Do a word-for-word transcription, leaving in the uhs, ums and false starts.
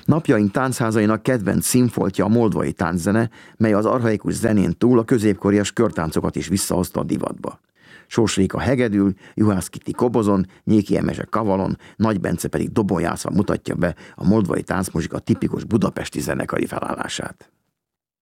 Napjaink táncházainak kedvenc színfoltja a moldvai tánczene, mely az archaikus zenén túl a középkorias körtáncokat is visszahozta a divatba. Sós Réka hegedül, Juhász Kitti kobozon, Nyéki Emese kavalon, Nagy Bence pedig dobon játszva mutatja be a moldvai táncmuzsika tipikus budapesti zenekari felállását.